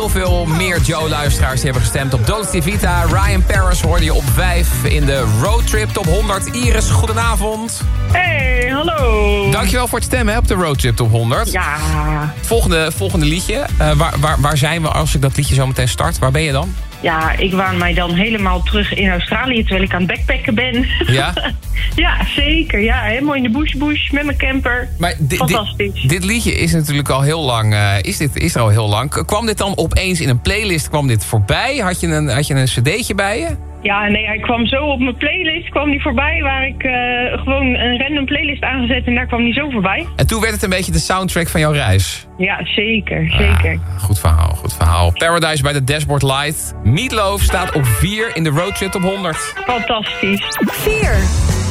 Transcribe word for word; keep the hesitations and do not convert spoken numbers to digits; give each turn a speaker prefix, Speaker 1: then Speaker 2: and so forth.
Speaker 1: heel veel meer Joe-luisteraars die hebben gestemd op Dolce Vita. Ryan Paris hoorde je op vijf in de Roadtrip Top honderd. Iris, goedenavond.
Speaker 2: Hey, hallo.
Speaker 1: Dankjewel voor het stemmen hè, op de Roadtrip Top honderd.
Speaker 2: Ja.
Speaker 1: Volgende, volgende liedje. Uh, waar, waar, waar zijn we als ik dat liedje zo meteen start? Waar ben je dan?
Speaker 2: Ja, ik waan mij dan helemaal terug in Australië terwijl ik aan het backpacken ben.
Speaker 1: Ja?
Speaker 2: Ja, zeker. Ja, helemaal in de bush bush met mijn camper.
Speaker 1: Maar di-
Speaker 2: Fantastisch.
Speaker 1: Dit, dit liedje is natuurlijk al heel lang. Uh, is, dit, is er al heel lang. Kwam dit dan opeens in een playlist? Kwam dit voorbij? Had je een, had je een cd'tje bij je?
Speaker 2: Ja, nee, hij kwam zo op mijn playlist, kwam die voorbij, waar ik uh, gewoon een random playlist aangezet en daar kwam die zo voorbij.
Speaker 1: En toen werd het een beetje de soundtrack van jouw reis.
Speaker 2: Ja, zeker, zeker.
Speaker 1: Ah, goed verhaal, goed verhaal. Paradise bij de Dashboard Light. Meatloaf staat op vier in de Roadtrip Top honderd.
Speaker 2: Fantastisch.
Speaker 3: vier.